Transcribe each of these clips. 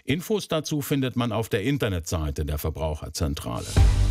Infos dazu findet man auf der Internetseite der Verbraucherzentrale.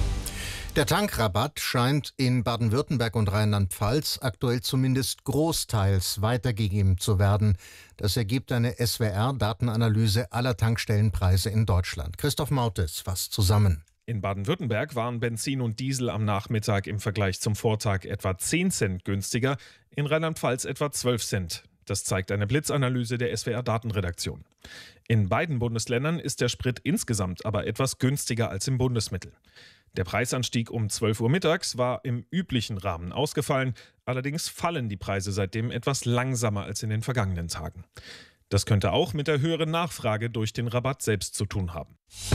Der Tankrabatt scheint in Baden-Württemberg und Rheinland-Pfalz aktuell zumindest großteils weitergegeben zu werden. Das ergibt eine SWR-Datenanalyse aller Tankstellenpreise in Deutschland. Christoph Mautes fasst zusammen. In Baden-Württemberg waren Benzin und Diesel am Nachmittag im Vergleich zum Vortag etwa 10 Cent günstiger, in Rheinland-Pfalz etwa 12 Cent. Das zeigt eine Blitzanalyse der SWR-Datenredaktion. In beiden Bundesländern ist der Sprit insgesamt aber etwas günstiger als im Bundesmittel. Der Preisanstieg um 12 Uhr mittags war im üblichen Rahmen ausgefallen, allerdings fallen die Preise seitdem etwas langsamer als in den vergangenen Tagen. Das könnte auch mit der höheren Nachfrage durch den Rabatt selbst zu tun haben.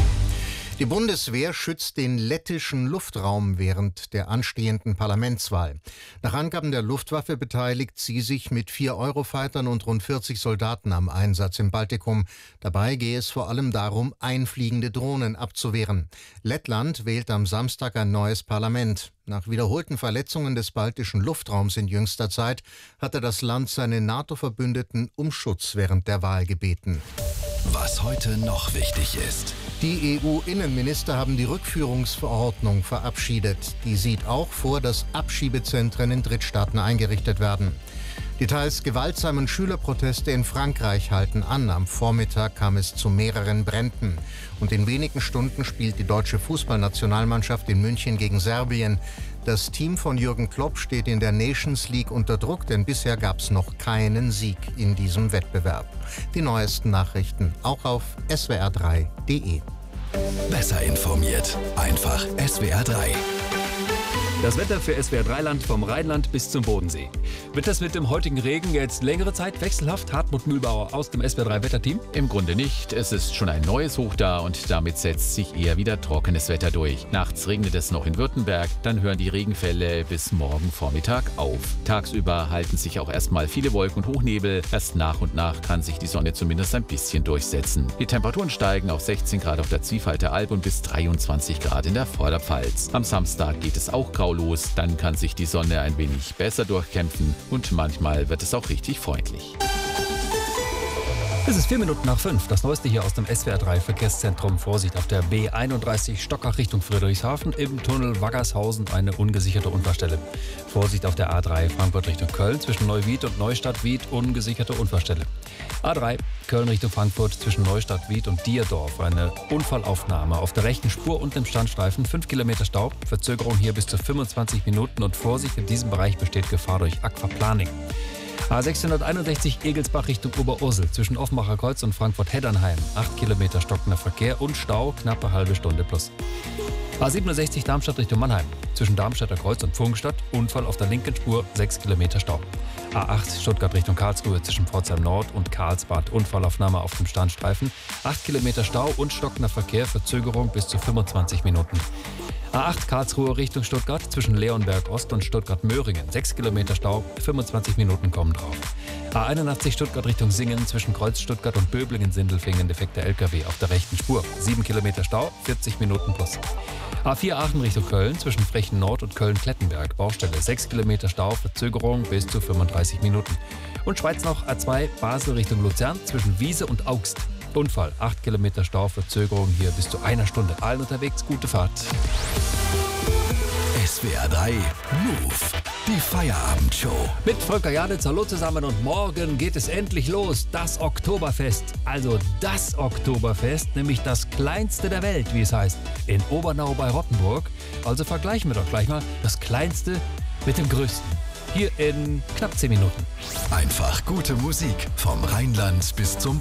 Die Bundeswehr schützt den lettischen Luftraum während der anstehenden Parlamentswahl. Nach Angaben der Luftwaffe beteiligt sie sich mit 4 Eurofightern und rund 40 Soldaten am Einsatz im Baltikum. Dabei gehe es vor allem darum, einfliegende Drohnen abzuwehren. Lettland wählt am Samstag ein neues Parlament. Nach wiederholten Verletzungen des baltischen Luftraums in jüngster Zeit hatte das Land seine NATO-Verbündeten um Schutz während der Wahl gebeten. Was heute noch wichtig ist. Die EU-Innenminister haben die Rückführungsverordnung verabschiedet. Die sieht auch vor, dass Abschiebezentren in Drittstaaten eingerichtet werden. Die teils gewaltsamen Schülerproteste in Frankreich halten an. Am Vormittag kam es zu mehreren Bränden. Und in wenigen Stunden spielt die deutsche Fußballnationalmannschaft in München gegen Serbien. Das Team von Jürgen Klopp steht in der Nations League unter Druck, denn bisher gab es noch keinen Sieg in diesem Wettbewerb. Die neuesten Nachrichten auch auf swr3.de. Besser informiert. Einfach SWR3. Das Wetter für SWR3-Land vom Rheinland bis zum Bodensee. Wird das mit dem heutigen Regen jetzt längere Zeit wechselhaft? Hartmut Mühlbauer aus dem SWR3-Wetterteam? Im Grunde nicht. Es ist schon ein neues Hoch da und damit setzt sich eher wieder trockenes Wetter durch. Nachts regnet es noch in Württemberg, dann hören die Regenfälle bis morgen Vormittag auf. Tagsüber halten sich auch erstmal viele Wolken und Hochnebel. Erst nach und nach kann sich die Sonne zumindest ein bisschen durchsetzen. Die Temperaturen steigen auf 16 Grad auf der Zwiefalter Alb und bis 23 Grad in der Vorderpfalz. Am Samstag geht es auch grau los, dann kann sich die Sonne ein wenig besser durchkämpfen und manchmal wird es auch richtig freundlich. Es ist 5:04. Das Neueste hier aus dem SWR3 Verkehrszentrum. Vorsicht auf der B31 Stockach Richtung Friedrichshafen. Im Tunnel Waggershausen eine ungesicherte Unfallstelle. Vorsicht auf der A3 Frankfurt Richtung Köln. Zwischen Neuwied und Neustadt-Wied ungesicherte Unfallstelle. A3 Köln Richtung Frankfurt zwischen Neustadt-Wied und Dierdorf. Eine Unfallaufnahme auf der rechten Spur und im Standstreifen. 5 Kilometer Stau. Verzögerung hier bis zu 25 Minuten und Vorsicht, in diesem Bereich besteht Gefahr durch Aquaplaning. A661 Egelsbach Richtung Oberursel zwischen Offenbacher Kreuz und Frankfurt-Heddernheim. 8 Kilometer stockender Verkehr und Stau, knappe halbe Stunde plus. A67 Darmstadt Richtung Mannheim. Zwischen Darmstädter Kreuz und Pfungstadt. Unfall auf der linken Spur, 6 Kilometer Stau. A8 Stuttgart Richtung Karlsruhe zwischen Pforzheim Nord und Karlsbad. Unfallaufnahme auf dem Standstreifen. 8 Kilometer Stau und stockender Verkehr, Verzögerung bis zu 25 Minuten. A8 Karlsruhe Richtung Stuttgart zwischen Leonberg Ost und Stuttgart-Möhringen. 6 Kilometer Stau, 25 Minuten kommen drauf. A81 Stuttgart Richtung Singen zwischen Kreuz Stuttgart und Böblingen-Sindelfingen defekter LKW auf der rechten Spur. 7 Kilometer Stau, 40 Minuten plus. A4 Aachen Richtung Köln zwischen Frechen Nord und Köln-Klettenberg. Baustelle 6 Kilometer Stau, Verzögerung bis zu 35 Minuten. Und Schweiz noch A2 Basel Richtung Luzern zwischen Wiese und Augst. Unfall, 8 Kilometer Stau, Verzögerung hier bis zu einer Stunde. Allen unterwegs, gute Fahrt. SWR3 Move, die Feierabendshow. Mit Volker Jaditz, hallo zusammen und morgen geht es endlich los, das Oktoberfest. Also das Oktoberfest, nämlich das kleinste der Welt, wie es heißt, in Obernau bei Rottenburg. Also vergleichen wir doch gleich mal das kleinste mit dem größten. Hier in knapp 10 Minuten. Einfach gute Musik vom Rheinland bis zum